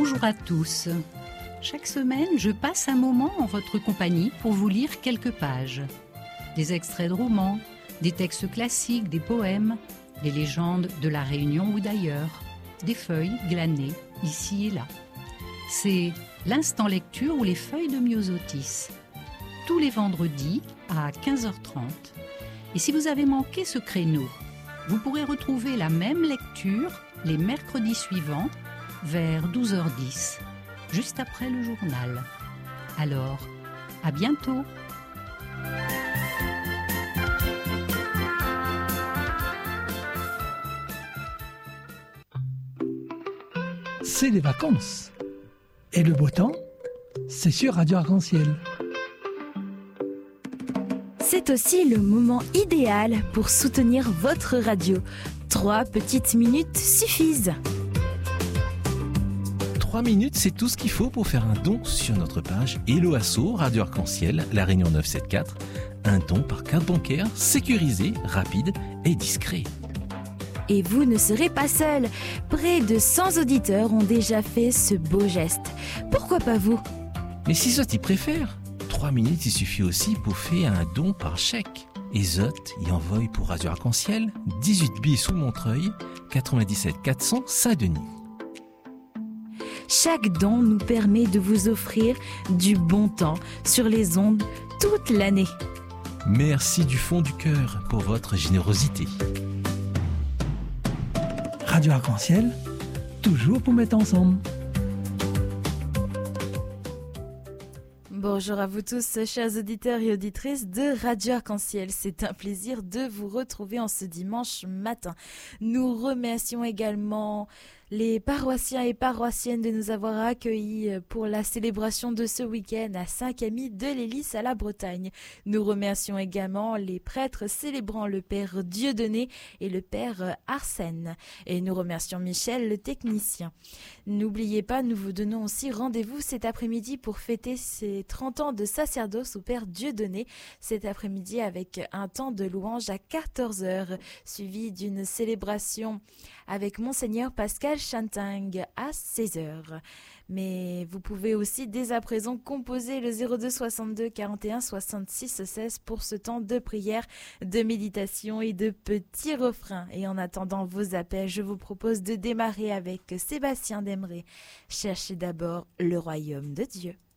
Bonjour à tous. Chaque semaine, je passe un moment en votre compagnie pour vous lire quelques pages. Des extraits de romans, des textes classiques, des poèmes, des légendes de la Réunion ou d'ailleurs, des feuilles glanées ici et là. C'est l'instant lecture ou les feuilles de Myosotis. Tous les vendredis à 15h30. Et si vous avez manqué ce créneau, vous pourrez retrouver la même lecture les mercredis suivants vers 12h10, juste après le journal. Alors, à bientôt! C'est les vacances. Et le beau temps, c'est sur Radio Arc-en-Ciel. C'est aussi le moment idéal pour soutenir votre radio. 3 petites minutes suffisent. 3 minutes, c'est tout ce qu'il faut pour faire un don sur notre page Hello Asso, Radio Arc-en-Ciel, La Réunion 974. Un don par carte bancaire, sécurisé, rapide et discret. Et vous ne serez pas seul. Près de 100 auditeurs ont déjà fait ce beau geste. Pourquoi pas vous? Mais si Zot y préfère, 3 minutes, il suffit aussi pour faire un don par chèque. Et Zot y envoie pour Radio Arc-en-Ciel, 18 bis sous Montreuil, 97 400 Saint-Denis. Chaque don nous permet de vous offrir du bon temps sur les ondes toute l'année. Merci du fond du cœur pour votre générosité. Radio Arc-en-Ciel, toujours pour mettre ensemble. Bonjour à vous tous, chers auditeurs et auditrices de Radio Arc-en-Ciel. C'est un plaisir de vous retrouver en ce dimanche matin. Nous remercions également les paroissiens et paroissiennes de nous avoir accueillis pour la célébration de ce week-end à Saint-Camille de l'Hélice à la Bretagne. Nous remercions également les prêtres célébrant le Père Dieudonné et le Père Arsène. Et nous remercions Michel, le technicien. N'oubliez pas, nous vous donnons aussi rendez-vous cet après-midi pour fêter ses 30 ans de sacerdoce au Père Dieudonné. Cet après-midi avec un temps de louange à 14h, suivi d'une célébration avec Monseigneur Pascal Chanting à 16h. Mais vous pouvez aussi dès à présent composer le 02 62 41 66 16 pour ce temps de prière, de méditation et de petits refrains. Et en attendant vos appels, je vous propose de démarrer avec Sébastien Demré. Cherchez d'abord le royaume de Dieu.